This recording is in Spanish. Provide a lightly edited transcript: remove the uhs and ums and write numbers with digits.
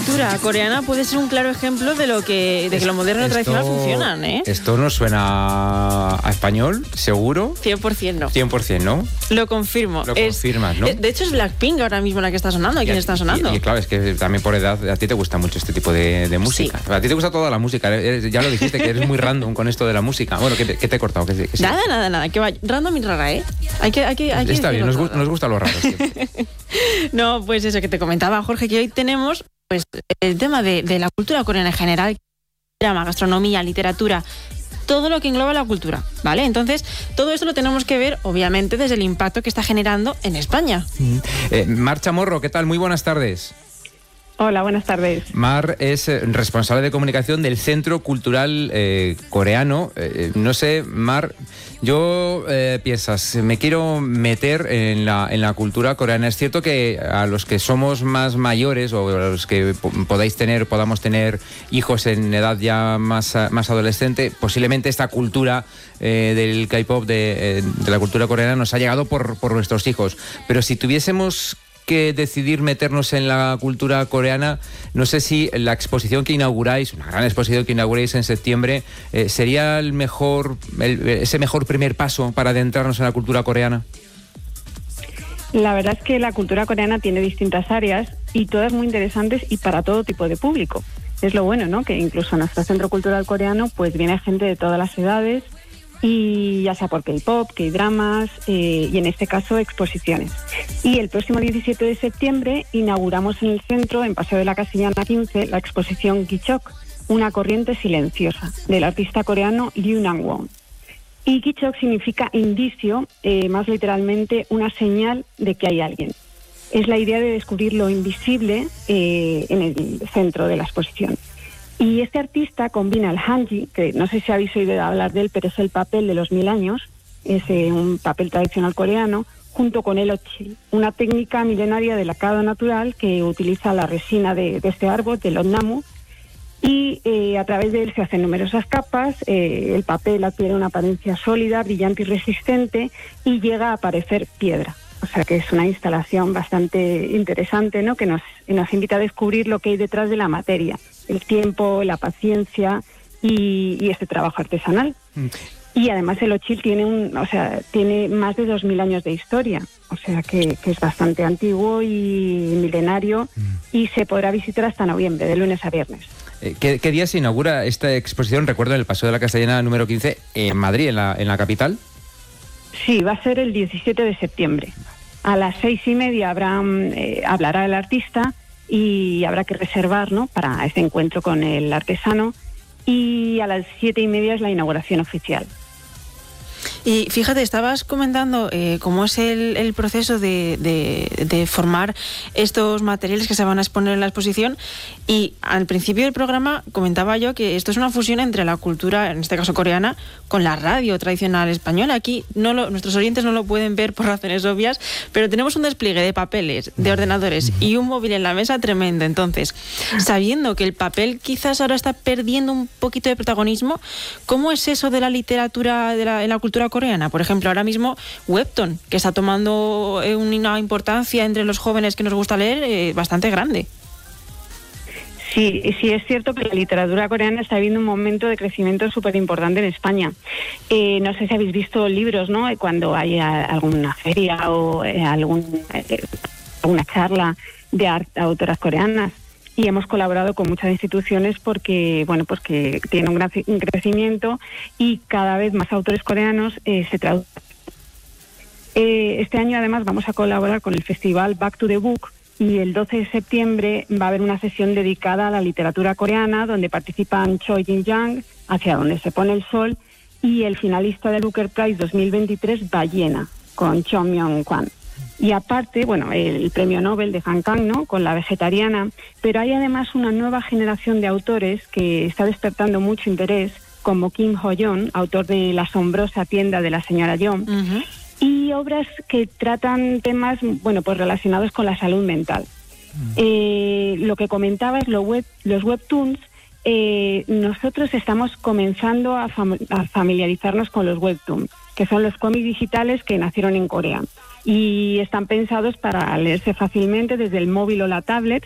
cultura coreana puede ser un claro ejemplo de que lo moderno y tradicional funcionan, ¿eh? Esto nos suena a español, seguro. 100% no. 100%, ¿no? Lo confirmo. Lo confirmas, ¿no? De hecho, es Blackpink ahora mismo la que está sonando. ¿Quién está sonando? Y claro, es que también por edad a ti te gusta mucho este tipo de música. Sí. A ti te gusta toda la música. Ya lo dijiste, que eres muy random con esto de la música. Bueno, ¿qué te he cortado? Que sí. Nada. Que va random y rara, ¿eh? Hay que está bien, nos gusta lo raro. No, pues eso que te comentaba, Jorge, que hoy tenemos pues el tema de la cultura coreana en general, drama, gastronomía, literatura, todo lo que engloba la cultura, ¿vale? Entonces, todo esto lo tenemos que ver, obviamente, desde el impacto que está generando en España. Mar Chamorro, ¿qué tal? Muy buenas tardes. Hola, buenas tardes. Mar es responsable de comunicación del Centro Cultural Coreano. No sé, Mar, piensas, me quiero meter en la cultura coreana. Es cierto que a los que somos más mayores o a los que podamos tener hijos en edad ya más adolescente, posiblemente esta cultura del K-pop, de la cultura coreana, nos ha llegado por nuestros hijos. Pero si tuviésemos que decidir meternos en la cultura coreana, no sé si la exposición que inauguráis, una gran exposición que inauguráis en septiembre, sería ese mejor primer paso para adentrarnos en la cultura coreana. La verdad es que la cultura coreana tiene distintas áreas y todas muy interesantes y para todo tipo de público. Es lo bueno, ¿no? Que incluso en nuestro Centro Cultural Coreano pues viene gente de todas las edades, y ya sea por K-pop, K-dramas y en este caso exposiciones. Y el próximo 17 de septiembre inauguramos en el centro, en Paseo de la Castellana 15, la exposición Gichok, una corriente silenciosa, del artista coreano Ryu Nang-won. Y Gichok significa indicio, más literalmente una señal de que hay alguien. Es la idea de descubrir lo invisible en el centro de la exposición. Y este artista combina el hanji, que no sé si habéis oído hablar de él, pero es el papel de los 1000 años, es un papel tradicional coreano, junto con el ochil, una técnica milenaria de lacado natural que utiliza la resina de este árbol, del odnamu, y a través de él se hacen numerosas capas, el papel adquiere una apariencia sólida, brillante y resistente, y llega a parecer piedra. O sea que es una instalación bastante interesante, ¿no? Que nos invita a descubrir lo que hay detrás de la materia, el tiempo, la paciencia y este trabajo artesanal. Y además el ochil tiene más de 2000 años de historia, o sea que es bastante antiguo y milenario, y se podrá visitar hasta noviembre, de lunes a viernes. ¿Qué día se inaugura esta exposición? Recuerdo, en el Paseo de la Castellana número 15, en Madrid, en la capital. Sí, va a ser el 17 de septiembre. A las 6:30 hablará el artista y habrá que reservar, ¿no?, para este encuentro con el artesano, y a las 7:30 es la inauguración oficial. Y fíjate, estabas comentando cómo es el proceso de formar estos materiales que se van a exponer en la exposición, y al principio del programa comentaba yo que esto es una fusión entre la cultura, en este caso coreana, con la radio tradicional española. Aquí nuestros oyentes no lo pueden ver por razones obvias, pero tenemos un despliegue de papeles, de ordenadores y un móvil en la mesa tremendo. Entonces, sabiendo que el papel quizás ahora está perdiendo un poquito de protagonismo, ¿cómo es eso de la literatura en la cultura coreana? Por ejemplo, ahora mismo Webtoon, que está tomando una importancia entre los jóvenes que nos gusta leer bastante grande. Sí, es cierto que la literatura coreana está viviendo un momento de crecimiento súper importante en España. No sé si habéis visto libros, ¿no?, cuando hay alguna feria o alguna charla de autoras coreanas. Y hemos colaborado con muchas instituciones porque tiene un gran crecimiento y cada vez más autores coreanos se traducen. Este año además vamos a colaborar con el festival Back to the Book, y el 12 de septiembre va a haber una sesión dedicada a la literatura coreana donde participan Choi Jin-young, Hacia donde se pone el sol, y el finalista del Booker Prize 2023, Ballena, con Cho Myung-kwan. Y aparte, el premio Nobel de Han Kang, ¿no?, con La vegetariana, pero hay además una nueva generación de autores que está despertando mucho interés, como Kim Ho-yeon, autor de La asombrosa tienda de la señora Yeon, y obras que tratan temas, relacionados con la salud mental. Lo que comentabas, los webtoons, nosotros estamos comenzando a familiarizarnos con los webtoons, que son los cómics digitales que nacieron en Corea y están pensados para leerse fácilmente desde el móvil o la tablet,